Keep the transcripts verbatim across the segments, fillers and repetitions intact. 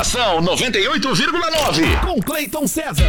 Estação noventa e oito vírgula nove. Com Cleiton César.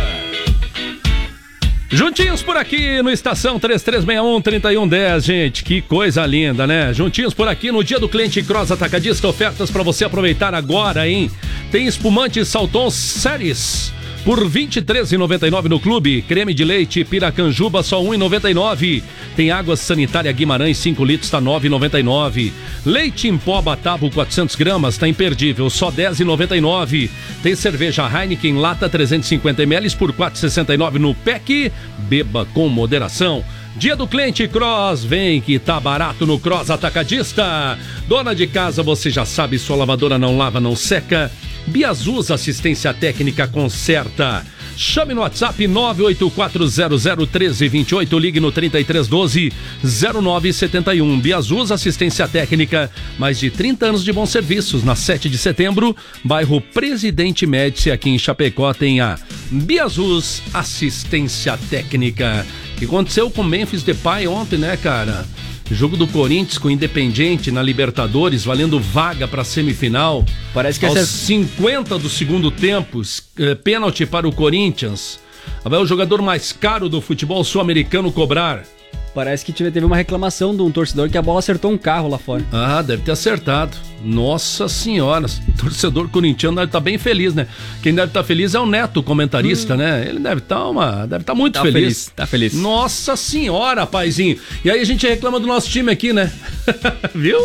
Juntinhos por aqui no Estação três três seis um, três um um zero, gente, que coisa linda, né? Juntinhos por aqui no dia do cliente Cross Atacadista, ofertas pra você aproveitar agora, hein? Tem espumante Salton Series por vinte e três reais e noventa e nove centavos no clube. Creme de leite Piracanjuba só um real e noventa e nove centavos. Tem água sanitária Guimarães cinco litros, tá nove reais e noventa e nove centavos. Leite em pó Batavo quatrocentas gramas, tá imperdível, só dez reais e noventa e nove centavos. Tem cerveja Heineken lata trezentos e cinquenta mililitros por quatrocentos e sessenta e nove reais no P E C. Beba com moderação. Dia do cliente Cross, vem que tá barato no Cross Atacadista. Dona de casa, você já sabe, sua lavadora não lava, não seca. Biazus Assistência Técnica conserta. Chame no WhatsApp nove oito quatro zero zero um três dois oito, ligue no trinta e três doze, zero nove setenta e um. Biazus Assistência Técnica, mais de trinta anos de bons serviços. Na sete de setembro, bairro Presidente Médici, aqui em Chapecó, tem a Biazus Assistência Técnica. O que aconteceu com o Memphis Depay ontem, né, cara? Jogo do Corinthians com o Independiente na Libertadores, valendo vaga para semifinal. Parece que aos essa... cinquenta do segundo tempo, eh, pênalti para o Corinthians. Vai o jogador mais caro do futebol sul-americano cobrar. Parece que teve uma reclamação de um torcedor que a bola acertou um carro lá fora. Ah, deve ter acertado. Nossa senhora, torcedor corintiano deve estar bem feliz, né? Quem deve estar feliz é o Neto, comentarista, hum. né? Ele deve estar uma, deve estar muito tá feliz. feliz. Tá feliz. Nossa senhora, paizinho. E aí a gente reclama do nosso time aqui, né? Viu?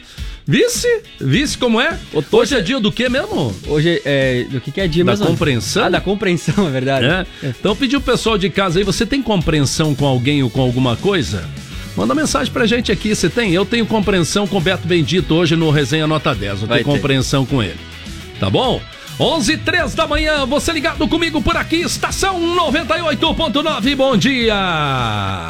Vice? Vice como é? Hoje é dia do que mesmo? Hoje é... Do que que é dia da mesmo? Da compreensão? Ah, da compreensão, é verdade. É? É. Então pediu o pessoal de casa aí, você tem compreensão com alguém ou com alguma coisa? Manda mensagem pra gente aqui, você tem? Eu tenho compreensão com o Beto Bendito hoje no Resenha Nota dez, eu tenho compreensão com ele. Tá bom? onze e três da manhã, você ligado comigo por aqui, Estação noventa e oito ponto nove, bom dia!